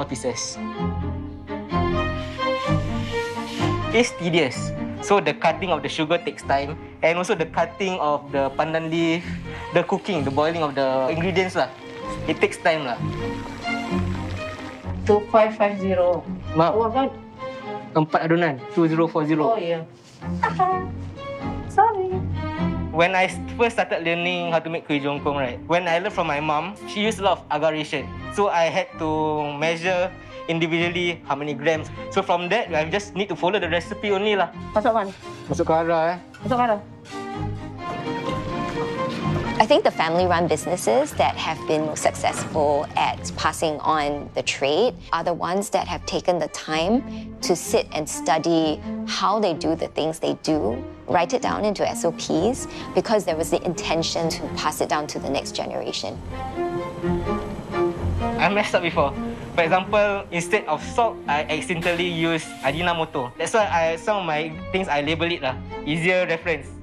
pieces. It's tedious. So the cutting of the sugar takes time, and also the cutting of the pandan leaf, the cooking, the boiling of the ingredients lah. It takes time lah. 2550. Maaf, Oh, kan? 4 adonan, 2040. Oh, ya. Sorry. When I first started learning how to make kuih jongkong, right, when I learned from my mom, she used a lot of agar ration. So I had to measure individually how many grams. So from that, I just need to follow the recipe only lah. Masuk mana? Masuk ke arah Masuk mana? I think the family-run businesses that have been successful at passing on the trade are the ones that have taken the time to sit and study how they do the things they do, write it down into SOPs, because there was the intention to pass it down to the next generation. I messed up before. For example, instead of salt, I accidentally used Ajinomoto. That's why some of my things I label it lah, easier reference.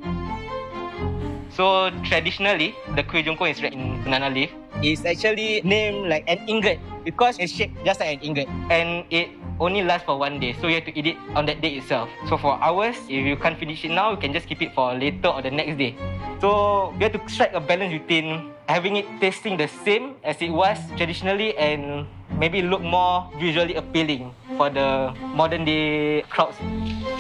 So traditionally, the kuih jongkong is wrapped in banana leaf. It's actually named like an ingot because it's shaped just like an ingot, and it only lasts for 1 day. So you have to eat it on that day itself. So for hours, if you can't finish it now, you can just keep it for later or the next day. So you have to strike a balance between having it tasting the same as it was traditionally and maybe look more visually appealing for the modern day crowds.